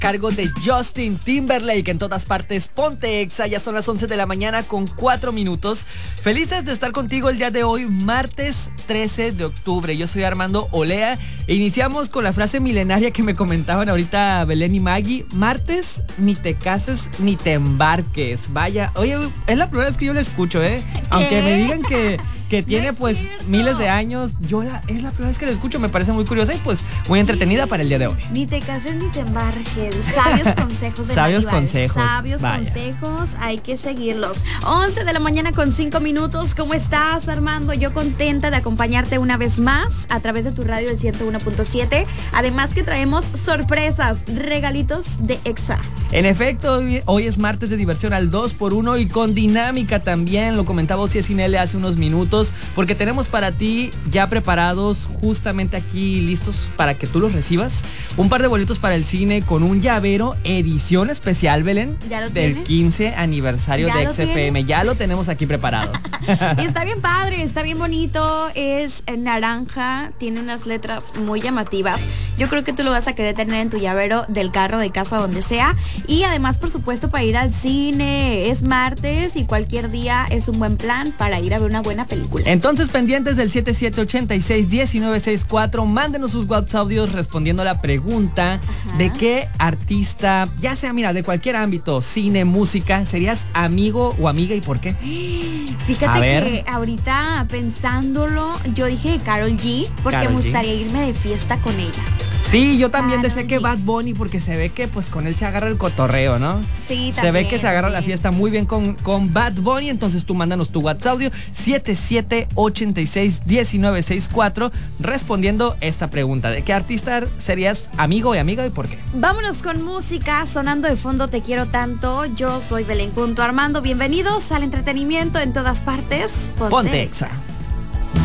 cargo de Justin Timberlake. En todas partes, ponte Exa. Ya son las 11 de la mañana con 4 minutos. Felices de estar contigo el día de hoy, martes 13 de octubre. Yo soy Armando Olea e iniciamos con la frase milenaria que me comentaban ahorita Belén y Maggie. Martes, ni te cases ni te embarques. Vaya, oye, es la primera vez que yo la escucho, ¿eh? Aunque me digan que tiene no pues miles de años, es la primera vez que la escucho, me parece muy curiosa y pues muy entretenida para el día de hoy. Ni te cases ni te embarques. Sabios consejos de Sabios Maribel. consejos. Sabios Vaya. consejos, hay que seguirlos. 11 de la mañana con 5 minutos. ¿Cómo estás, Armando? Yo contenta de acompañarte una vez más a través de tu radio el 101.7. Además que traemos sorpresas, regalitos de Exa. En efecto, hoy es martes de diversión al 2x1 y con dinámica también. Lo comentaba Ociacinele hace unos minutos, porque tenemos para ti ya preparados justamente aquí listos para que tú los recibas. Un par de boletos para el cine con un llavero edición especial, Belén. ¿Ya lo del tienes? 15 aniversario ¿Ya de lo XFM. tienes? Ya lo tenemos aquí preparado. Y está bien padre, está bien bonito, es naranja, tiene unas letras muy llamativas. Yo creo que tú lo vas a querer tener en tu llavero del carro, de casa, donde sea. Y además, por supuesto, para ir al cine. Es martes y cualquier día es un buen plan para ir a ver una buena película. Entonces, pendientes del 7786-1964, mándenos sus WhatsApp audios respondiendo a la pregunta de qué artista, ya sea, mira, de cualquier ámbito, cine, música, serías amigo o amiga y por qué. Fíjate A ver. que ahorita pensándolo, yo dije Karol G, porque Karol me G. gustaría irme de fiesta con ella. Sí, yo también Karol decía que G. Bad Bunny, porque se ve que pues con él se agarra el cotorreo, ¿no? Sí, Se ve también, que se agarra la también. fiesta muy bien con Bad Bunny. Entonces tú mándanos tu WhatsApp audio 7786-1964 respondiendo esta pregunta: ¿de qué artista serías amigo y amiga y por qué? Vámonos con música, sonando de fondo Te quiero tanto. Yo soy Belén junto a Armando. Bienvenidos al entretenimiento en todas partes. Ponte Exa.